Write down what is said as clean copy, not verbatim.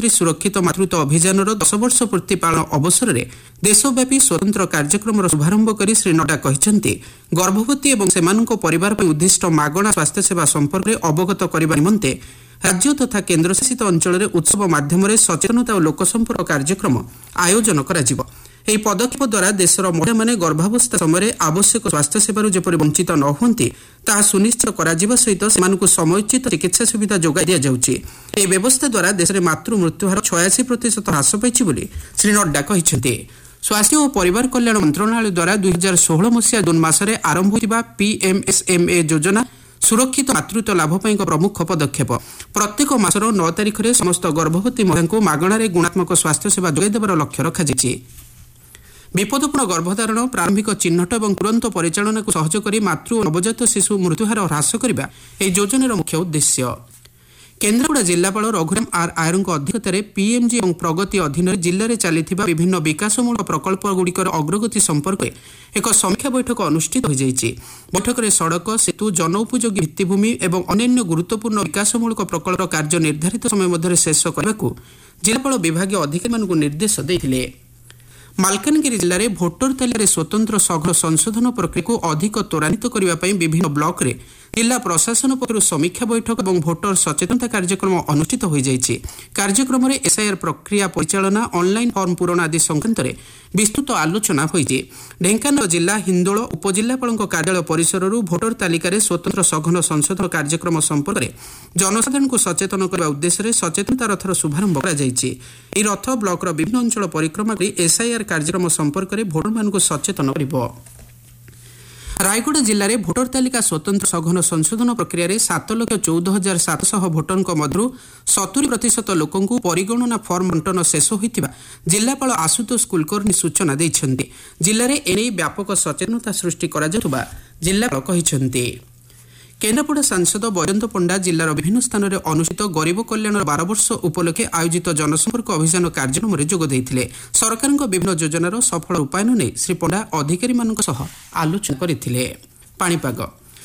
प्रधानमंत्री सुरक्षित मातृत्व अभियान 10 वर्ष पूर्ति पालन अवसर में देशव्यापी स्वतंत्र कार्यक्रम शुभारंभ कर श्री नड्डा कहते गर्भवती और सेमानक परिवार पर उद्दिष्ट मागणा स्वास्थ्य सेवा संपर्क में अवगत करने निमंते राज्य तथा केन्द्रशासित अंचल में उत्सव माध्यम सचेतनता और लोकसंपर्क कार्यक्रम आयोजन करा ଏହି ପଦକ୍ଷେପ ଦ୍ୱାରା ଦେଶର ମହିଳାମାନେ ଗର୍ଭାବସ୍ଥା ସମୟରେ ଆବଶ୍ୟକ ସ୍ୱାସ୍ଥ୍ୟ ସେବାରୁ ଯେପରି ବଞ୍ଚିତ ନ ହୁଅନ୍ତି ତାହା ସୁନିଶ୍ଚିତ କରାଯିବା ସହିତ ସେମାନଙ୍କୁ ସମୟୋଚିତ ଚିକିତ୍ସା ସୁବିଧା ଯୋଗାଇ ଦିଆଯାଉଛି। ଏହି ବ୍ୟବସ୍ଥା ଦ୍ୱାରା ଦେଶରେ ମାତୃ ମୃତ୍ୟୁହାର 86% ହ୍ରାସ ପାଇଛି ବୋଲି ଶ୍ରୀ ନଡ୍ଡା କହିଛନ୍ତି। ସ୍ୱାସ୍ଥ୍ୟ ଓ ପରିବାର କଲ୍ୟାଣ ମନ୍ତ୍ରଣାଳୟ ଦ୍ୱାରା 2016 ମସିହା ଜୁନ୍ ମାସରେ ଆରମ୍ଭ ହୋଇଥିବା PMSMA ଯୋଜନା ସୁରକ୍ଷିତ ମାତୃତ୍ୱ ଲାଭ ପାଇଁ ଏକ ପ୍ରମୁଖ ପଦକ୍ଷେପ। ପ୍ରତ୍ୟେକ ମାସର 9 ତାରିଖରେ ସମସ୍ତ ଗର୍ଭବତୀ ମହିଳାଙ୍କୁ ମାଗଣାରେ ଗୁଣାତ୍ମକ ସ୍ୱାସ୍ଥ୍ୟ ସେବା ଯୋଗାଇ ଦେବାର ଲକ୍ଷ୍ୟ ରଖାଯାଇଛି। विपदपूर्ण गर्भधारण प्रारंभिक चिन्हट और तुरंत परिचालन को सहज कर मातृ और नवजात शिशु मृत्युहार ह्रास करने यह योजनार मुख्य उद्देश्य। केन्द्रापड़ा जिलापाल रघुराम आर आयर अध्यक्षतार पीएमजी और प्रगति अधीन जिले में चली विभिन्न विकासमूलक प्रकल्पगुड़िकर अग्रगति संपर्क एक समीक्षा बैठक अनुष्ठित हो जाएगी। बैठक में सड़क सेतु जन उपयोगी भित्तिभूमि और अन्य गुरुत्वपूर्ण विकासमूलक प्रकल्प कार्य निर्धारित समय मध्य शेष करने को जिलापाल विभागीय अधिकारी निर्देश देते। मालकानगिरी जिले में भोटर तालिका स्वतंत्र सघन संशोधन प्रक्रिया को अधिक त्वरान्वित करने विभिन्न ब्लॉक रे जिला प्रशासन पक्षर समीक्षा बैठक और भोटर सचेतनता कार्यक्रम अनुष्ठित हो जाएगी। कार्यक्रम में एसआईआर प्रक्रिया परिचालना ऑनलाइन फॉर्म पूरण आदि संक्रांत में विस्तृत आलोचना होती। ढेंकानाल जिला हिंदोल उपजिलापाल कार्यालय परिसर भोटर तालिका स्वतंत्र सघन संशोधन कार्यक्रम संपर्क में जनसाधारण को सचेतन करने उद्देश्य सचेतनता रथर शुभारंभ कर रथ ब्लॉक विभिन्न अंचल परिक्रमा कर एसआईआर कार्यक्रम संपर्क में भोटर मान सचेतन कर। रायगढ़ जिले में भोटर तालिका स्वतंत्र सघन संशोधन प्रक्रिया 7,14,700 भोटर मध्य 70% लोक परिगणना फर्म बंटन शेष होता जिलापाल आशुतोष कुलकर्णी सूचना देते। जिले में एने व्यापक सचेतनता सृष्टि करा जिलापाल कहते। केन्द्रापड़ा सांसद वैजयंत पंडा जिलार विभिन्न स्थान में अनुष्ठित गरीब कल्याण 12 वर्ष उपलक्षे आयोजित जनसंपर्क अभियान कार्यक्रम में जोग देते। सरकार विभिन्न योजनार सफल रूपायन नहीं श्री पंडा अधिकारी आलोचना करते। पाणीपाग